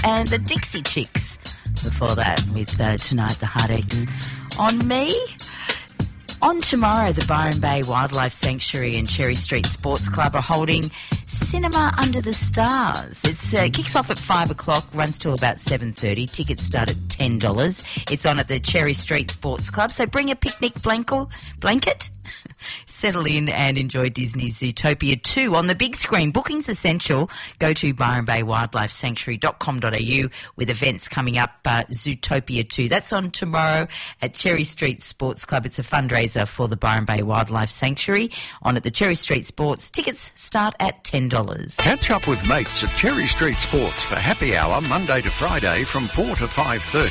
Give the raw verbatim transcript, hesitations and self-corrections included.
and the Dixie Chicks. Before that, with uh, Tonight the Heartaches. On me, on tomorrow, the Byron Bay Wildlife Sanctuary and Cherry Street Sports Club are holding Cinema Under the Stars. It uh, kicks off at five o'clock, runs till about seven thirty. Tickets start at ten dollars. It's on at the Cherry Street Sports Club, so bring a picnic blanco, blanket, settle in and enjoy Disney's Zootopia two on the big screen. Booking's essential. Go to byron bay wildlife sanctuary dot com dot a u with events coming up. Uh, Zootopia two. That's on tomorrow at Cherry Street Sports Club. It's a fundraiser for the Byron Bay Wildlife Sanctuary on at the Cherry Street Sports. Tickets start at ten dollars. Catch up with mates at Cherry Street Sports for happy hour Monday to Friday from four to five thirty.